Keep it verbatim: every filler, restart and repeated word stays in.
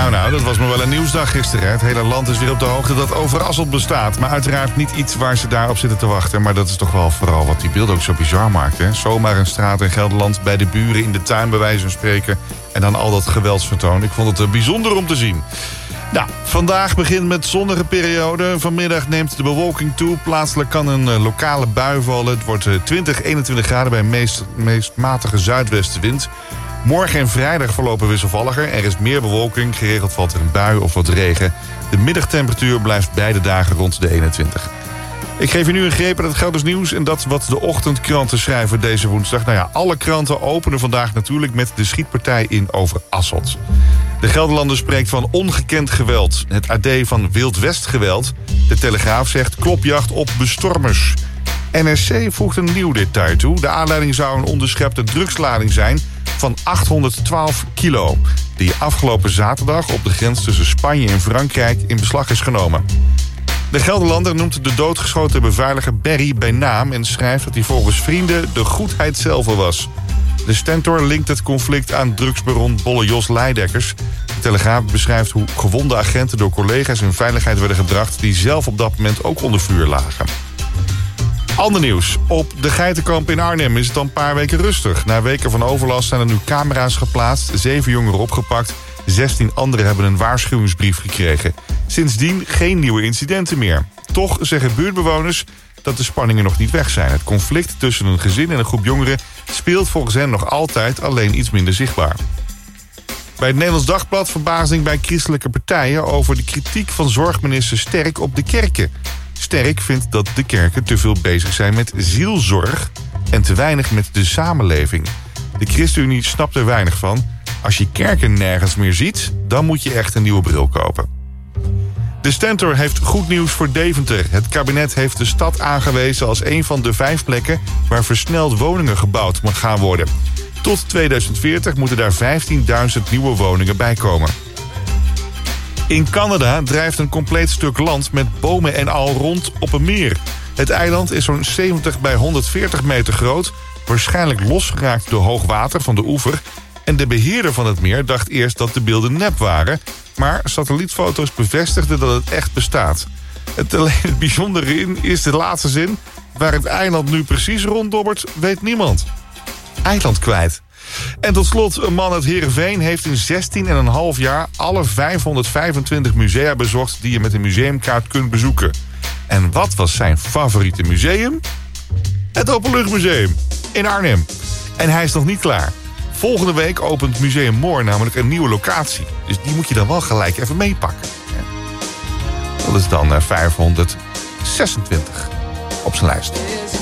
Nou, nou, dat was me wel een nieuwsdag gisteren. Het hele land is weer op de hoogte dat Overasselt bestaat. Maar uiteraard niet iets waar ze daarop zitten te wachten. Maar dat is toch wel vooral wat die beelden ook zo bizar maakt. Hè? Zomaar een straat in Gelderland, bij de buren, in de tuin bij wijze van spreken. En dan al dat geweldsvertoon. Ik vond het uh, bijzonder om te zien. Nou, vandaag begint met zonnige periode. Vanmiddag neemt de bewolking toe. Plaatselijk kan een uh, lokale bui vallen. Het wordt uh, twintig, eenentwintig graden bij een meest, meest matige zuidwestenwind. Morgen en vrijdag verlopen wisselvalliger. Er is meer bewolking, geregeld valt er een bui of wat regen. De middagtemperatuur blijft beide dagen rond de eenentwintig. Ik geef je nu een greep aan het Gelders nieuws en dat wat de ochtendkranten schrijven deze woensdag. Nou ja, alle kranten openen vandaag natuurlijk met de schietpartij in Overasselt. De Gelderlander spreekt van ongekend geweld. Het A D van Wild West geweld. De Telegraaf zegt klopjacht op bestormers. N R C voegt een nieuw detail toe. De aanleiding zou een onderschepte drugslading zijn van achthonderdtwaalf kilo... die afgelopen zaterdag op de grens tussen Spanje en Frankrijk in beslag is genomen. De Gelderlander noemt de doodgeschoten beveiliger Berry bij naam en schrijft dat hij volgens vrienden de goedheid zelf was. De Stentor linkt het conflict aan drugsbaron Bolle Jos Leidekkers. De Telegraaf beschrijft hoe gewonde agenten door collega's in veiligheid werden gebracht die zelf op dat moment ook onder vuur lagen. Ander nieuws. Op de Geitenkamp in Arnhem is het al een paar weken rustig. Na weken van overlast zijn er nu camera's geplaatst. Zeven jongeren opgepakt. zestien anderen hebben een waarschuwingsbrief gekregen. Sindsdien geen nieuwe incidenten meer. Toch zeggen buurtbewoners dat de spanningen nog niet weg zijn. Het conflict tussen een gezin en een groep jongeren speelt volgens hen nog altijd, alleen iets minder zichtbaar. Bij het Nederlands Dagblad verbazing bij christelijke partijen over de kritiek van zorgminister Sterk op de kerken. Sterk vindt dat de kerken te veel bezig zijn met zielzorg en te weinig met de samenleving. De ChristenUnie snapt er weinig van. Als je kerken nergens meer ziet, dan moet je echt een nieuwe bril kopen. De Stentor heeft goed nieuws voor Deventer. Het kabinet heeft de stad aangewezen als een van de vijf plekken waar versneld woningen gebouwd mag gaan worden. Tot tweeduizend veertig moeten daar vijftienduizend nieuwe woningen bij komen. In Canada drijft een compleet stuk land met bomen en al rond op een meer. Het eiland is zo'n zeventig bij honderdveertig meter groot, waarschijnlijk losgeraakt door hoog water van de oever. En de beheerder van het meer dacht eerst dat de beelden nep waren, maar satellietfoto's bevestigden dat het echt bestaat. Het, het bijzondere in is de laatste zin. Waar het eiland nu precies ronddobbert, weet niemand. Eiland kwijt. En tot slot, een man uit Heerenveen heeft in zestien en een half jaar alle vijfhonderdvijfentwintig musea bezocht die je met een museumkaart kunt bezoeken. En wat was zijn favoriete museum? Het Openluchtmuseum in Arnhem. En hij is nog niet klaar. Volgende week opent Museum Moor namelijk een nieuwe locatie. Dus die moet je dan wel gelijk even meepakken. Dat is dan vijfhonderdzesentwintig op zijn lijst.